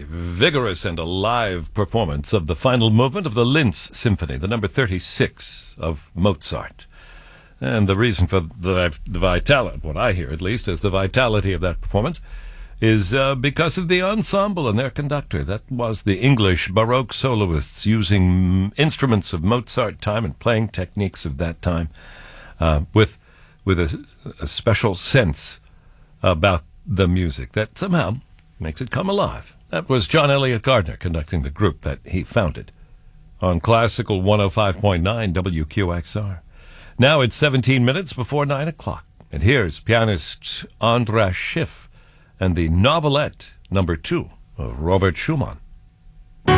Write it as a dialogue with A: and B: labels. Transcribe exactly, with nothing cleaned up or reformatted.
A: vigorous and alive performance of the final movement of the Linz Symphony, the number thirty-six of Mozart. And the reason for the, the vitality, what I hear at least, is the vitality of that performance is uh, because of the ensemble and their conductor. That was the English Baroque soloists using instruments of Mozart time and playing techniques of that time uh, with with a, a special sense about the music that somehow makes it come alive. That was John Elliott Gardner conducting the group that he founded on Classical one oh five point nine W Q X R. Now it's seventeen minutes before nine o'clock, and here's pianist Andras Schiff and the Novelette number two of Robert Schumann.